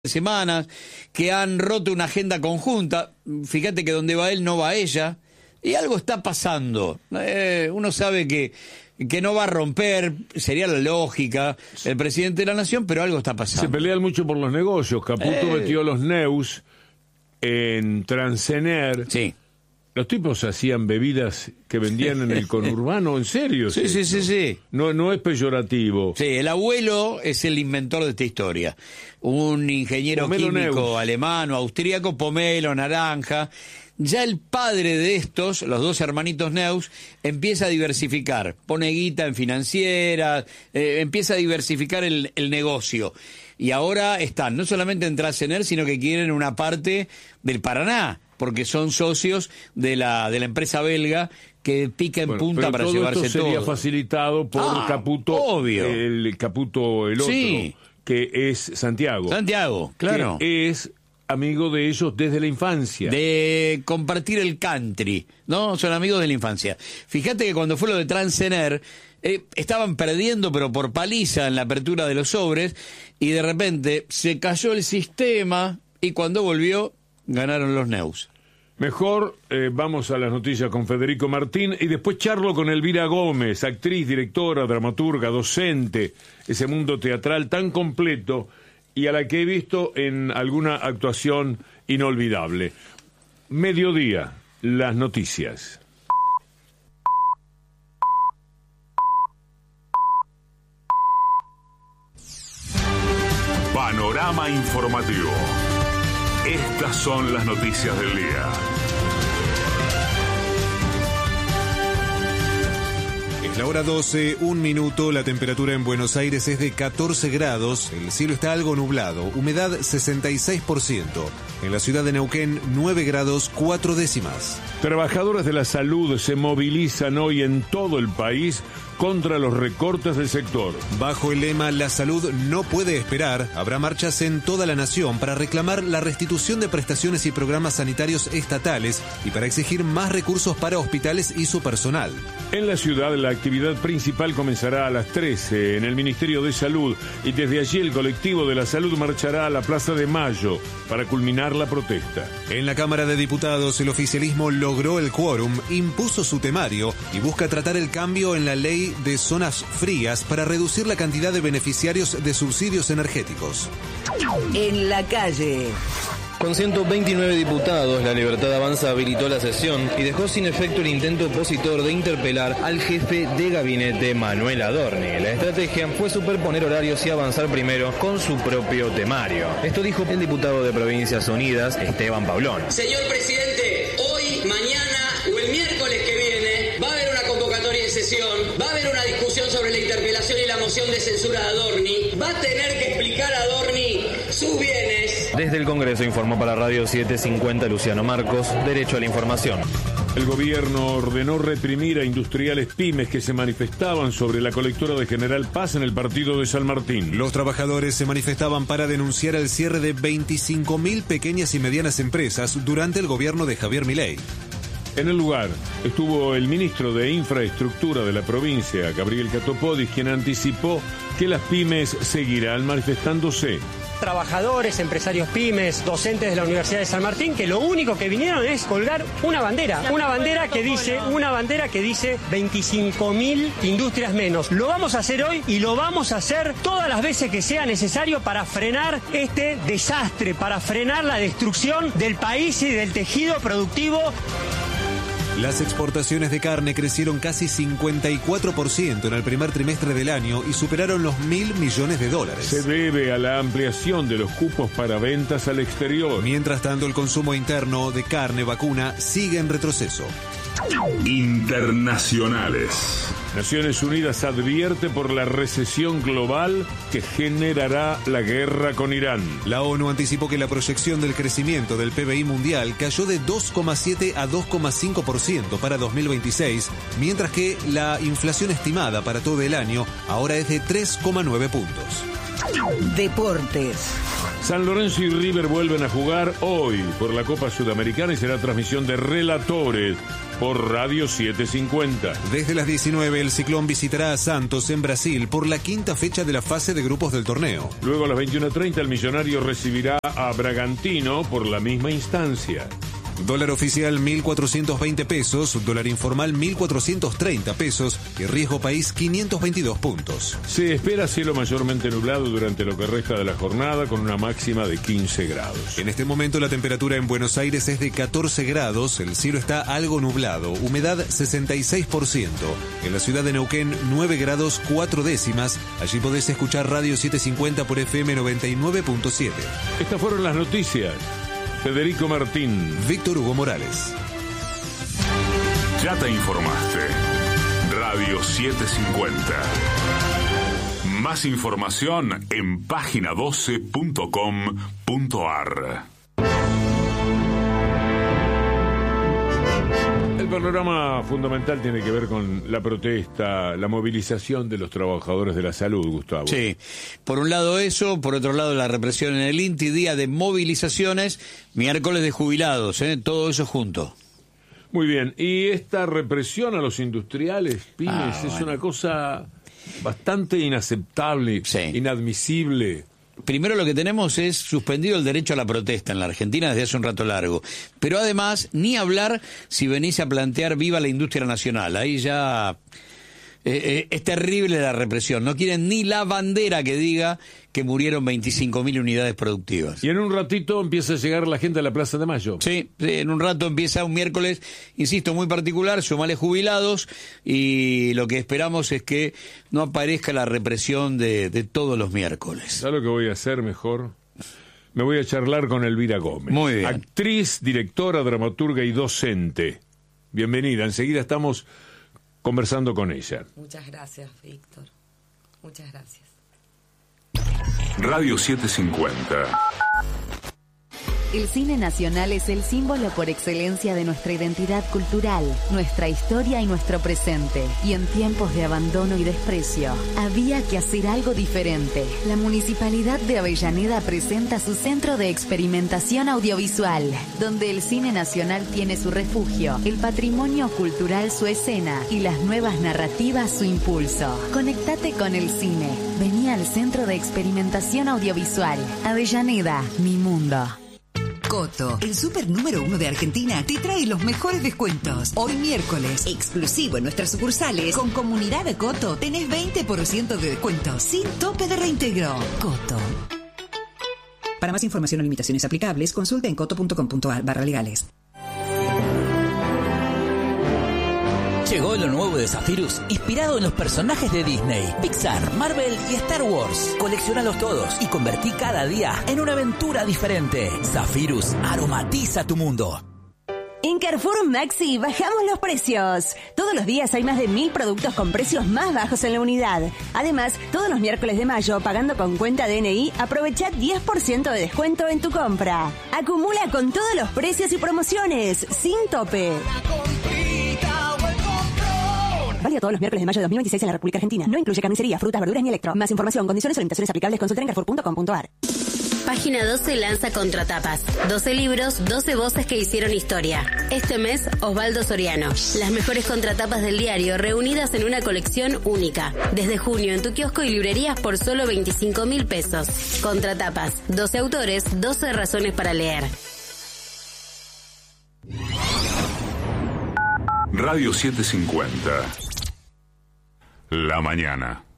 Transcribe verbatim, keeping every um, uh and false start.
semanas, que han roto una agenda conjunta. Fíjate que donde va él no va ella, y algo está pasando. Eh, uno sabe que, que no va a romper, sería la lógica, el presidente de la nación, pero algo está pasando. Se pelean mucho por los negocios. Caputo eh... metió los Neus en Transener. Sí. Los tipos hacían bebidas que vendían en el conurbano, ¿en serio? Sí, sí, sí, sí. No, no es peyorativo. Sí, el abuelo es el inventor de esta historia. Un ingeniero Pomelo químico Neus. alemán o austríaco, Pomelo, naranja. Ya el padre de estos, los dos hermanitos Neus, empieza a diversificar. Pone guita en financieras, eh, empieza a diversificar el, el negocio. Y ahora están, no solamente en Transener, sino que quieren una parte del Paraná, porque son socios de la de la empresa belga que pica en bueno, punta para todo llevarse esto sería todo. Facilitado por ah, Caputo, obvio. el Caputo el otro, sí. que es Santiago. Santiago, claro. Que es amigo de ellos desde la infancia. De compartir el country, ¿no? Son amigos de la infancia. Fíjate que cuando fue lo de Transener, eh, estaban perdiendo, pero por paliza en la apertura de los sobres, y de repente se cayó el sistema, y cuando volvió, ganaron los Neus. Mejor eh, vamos a las noticias con Federico Martín y después charlo con Elvira Gómez, actriz, directora, dramaturga, docente, ese mundo teatral tan completo y a la que he visto en alguna actuación inolvidable. Mediodía, las noticias. Panorama informativo. Estas son las noticias del día. Es la hora doce, un minuto, la temperatura en Buenos Aires es de catorce grados, el cielo está algo nublado, humedad sesenta y seis por ciento. En la ciudad de Neuquén, nueve grados, cuatro décimas. Trabajadores de la salud se movilizan hoy en todo el país contra los recortes del sector. Bajo el lema La salud no puede esperar, habrá marchas en toda la nación para reclamar la restitución de prestaciones y programas sanitarios estatales y para exigir más recursos para hospitales y su personal. En la ciudad, la actividad principal comenzará a las trece en el Ministerio de Salud y desde allí el colectivo de la salud marchará a la Plaza de Mayo para culminar la protesta. En la Cámara de Diputados, el oficialismo logró el quórum, impuso su temario y busca tratar el cambio en la ley de zonas frías para reducir la cantidad de beneficiarios de subsidios energéticos. En la calle. Con ciento veintinueve diputados, La Libertad Avanza habilitó la sesión y dejó sin efecto el intento opositor de interpelar al jefe de gabinete, Manuel Adorni. La estrategia fue superponer horarios y avanzar primero con su propio temario. Esto dijo el diputado de Provincias Unidas, Esteban Pablón. Señor presidente, hoy, mañana o el miércoles que viene va a haber una convocatoria en sesión, va a haber una discusión sobre la interpelación y la moción de censura de Adorni, va a tener que explicar a Adorni sus bienes. Desde el Congreso informó para Radio setecientos cincuenta Luciano Marcos, Derecho a la Información. El gobierno ordenó reprimir a industriales pymes que se manifestaban sobre la colectora de General Paz en el partido de San Martín. Los trabajadores se manifestaban para denunciar el cierre de veinticinco mil pequeñas y medianas empresas durante el gobierno de Javier Milei. En el lugar estuvo el ministro de Infraestructura de la provincia, Gabriel Catopodis, quien anticipó que las pymes seguirán manifestándose. Trabajadores, empresarios pymes, docentes de la Universidad de San Martín, que lo único que vinieron es colgar una bandera, una bandera que dice, una bandera que dice veinticinco mil industrias menos. Lo vamos a hacer hoy y lo vamos a hacer todas las veces que sea necesario para frenar este desastre, para frenar la destrucción del país y del tejido productivo. Las exportaciones de carne crecieron casi cincuenta y cuatro por ciento en el primer trimestre del año y superaron los mil millones de dólares. Se debe a la ampliación de los cupos para ventas al exterior. Mientras tanto, el consumo interno de carne vacuna sigue en retroceso. Internacionales. Naciones Unidas advierte por la recesión global que generará la guerra con Irán. La ONU anticipó que la proyección del crecimiento del P B I mundial cayó de dos coma siete a dos coma cinco por ciento para dos mil veintiséis, mientras que la inflación estimada para todo el año ahora es de tres coma nueve puntos. Deportes. San Lorenzo y River vuelven a jugar hoy por la Copa Sudamericana y será transmisión de relatores por Radio setecientos cincuenta. Desde las diecinueve, el Ciclón visitará a Santos en Brasil por la quinta fecha de la fase de grupos del torneo. Luego a las veintiuno treinta el Millonario recibirá a Bragantino por la misma instancia. Dólar oficial mil cuatrocientos veinte pesos, dólar informal mil cuatrocientos treinta pesos y riesgo país quinientos veintidós puntos. Se espera cielo mayormente nublado durante lo que resta de la jornada con una máxima de quince grados. En este momento la temperatura en Buenos Aires es de catorce grados, el cielo está algo nublado, humedad sesenta y seis por ciento. En la ciudad de Neuquén nueve grados cuatro décimas, allí podés escuchar Radio setecientos cincuenta por F M noventa y nueve punto siete. Estas fueron las noticias. Federico Martín, Víctor Hugo Morales. Ya te informaste. Radio setecientos cincuenta. Más información en página doce punto com punto ar. El panorama fundamental tiene que ver con la protesta, la movilización de los trabajadores de la salud, Gustavo. Sí, por un lado eso, por otro lado la represión en el INTI, día de movilizaciones, miércoles de jubilados, ¿eh? Todo eso junto. Muy bien, y esta represión a los industriales, pymes, Ah, es bueno. una cosa bastante inaceptable, Sí. inadmisible. Primero lo que tenemos es suspendido el derecho a la protesta en la Argentina desde hace un rato largo. Pero además, ni hablar si venís a plantear viva la industria nacional. Ahí ya eh, eh, es terrible la represión. No quieren ni la bandera que diga que murieron veinticinco mil unidades productivas. Y en un ratito empieza a llegar la gente a la Plaza de Mayo. Sí, sí, en un rato empieza un miércoles, insisto, muy particular, sumale jubilados, y lo que esperamos es que no aparezca la represión de, de todos los miércoles. ¿Sabes lo que voy a hacer mejor? Me voy a charlar con Elvira Gómez. Muy bien. Actriz, directora, dramaturga y docente. Bienvenida, enseguida estamos conversando con ella. Muchas gracias, Víctor. Muchas gracias. Radio setecientos cincuenta. El cine nacional es el símbolo por excelencia de nuestra identidad cultural, nuestra historia y nuestro presente. Y en tiempos de abandono y desprecio, había que hacer algo diferente. La Municipalidad de Avellaneda presenta su Centro de Experimentación Audiovisual, donde el cine nacional tiene su refugio, el patrimonio cultural su escena y las nuevas narrativas su impulso. Conectate con el cine. Vení al Centro de Experimentación Audiovisual. Avellaneda, mi mundo. Coto, el super número uno de Argentina, te trae los mejores descuentos. Hoy miércoles, exclusivo en nuestras sucursales, con Comunidad de Coto, tenés veinte por ciento de descuento, sin tope de reintegro. Coto. Para más información o limitaciones aplicables, consulta en coto punto com punto ar barra legales. Llegó lo nuevo de Zephyrus, inspirado en los personajes de Disney, Pixar, Marvel y Star Wars. Colecciónalos todos y convertí cada día en una aventura diferente. Zephyrus aromatiza tu mundo. En Carrefour Maxi bajamos los precios. Todos los días hay más de mil productos con precios más bajos en la unidad. Además, todos los miércoles de mayo, pagando con cuenta D N I, aprovecha diez por ciento de descuento en tu compra. Acumula con todos los precios y promociones, sin tope. Válido todos los miércoles de mayo de dos mil veintiséis en la República Argentina. No incluye carnicería, frutas, verduras ni electro. Más información, condiciones o limitaciones aplicables, consulta en carrefour punto com punto ar. Página doce lanza Contratapas. doce libros, doce voces que hicieron historia. Este mes, Osvaldo Soriano. Las mejores contratapas del diario reunidas en una colección única. Desde junio en tu kiosco y librerías por solo veinticinco mil pesos. Contratapas. doce autores, doce razones para leer. Radio setecientos cincuenta. La mañana.